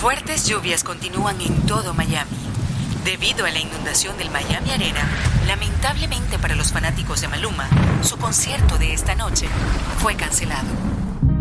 Fuertes lluvias continúan en todo Miami. Debido a la inundación del Miami Arena, lamentablemente para los fanáticos de Maluma, su concierto de esta noche fue cancelado.